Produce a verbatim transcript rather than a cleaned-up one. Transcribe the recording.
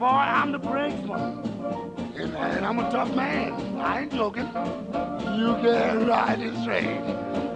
Boy, I'm the brakesman. And, and I'm a tough man. I ain't joking. You get right and straight.